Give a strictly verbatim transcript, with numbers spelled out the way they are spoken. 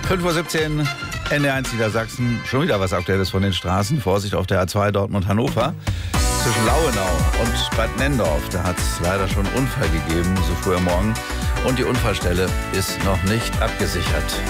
fünf Uhr siebzehn, N D eins Niedersachsen. Schon wieder was Aktuelles von den Straßen. Vorsicht auf der A zwei Dortmund-Hannover. Zwischen Lauenau und Bad Nendorf. Da hat es leider schon einen Unfall gegeben, so früh am Morgen. Und die Unfallstelle ist noch nicht abgesichert.